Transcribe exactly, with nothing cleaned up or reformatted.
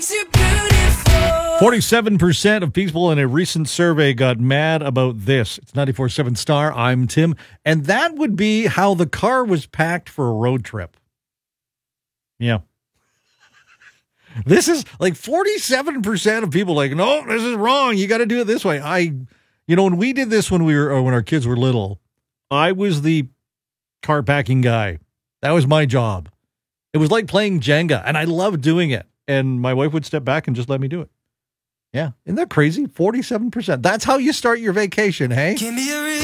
forty-seven percent of people in a recent survey got mad about this. It's ninety-four point seven Star. I'm Tim. And that would be how the car was packed for a road trip. Yeah. This is like forty-seven percent of people like, no, this is wrong. You got to do it this way. I, you know, when we did this when we were, or when our kids were little, I was the car packing guy. That was my job. It was like playing Jenga, and I loved doing it. And my wife would step back and just let me do it. Yeah. Isn't that crazy? forty-seven percent. That's how you start your vacation, hey?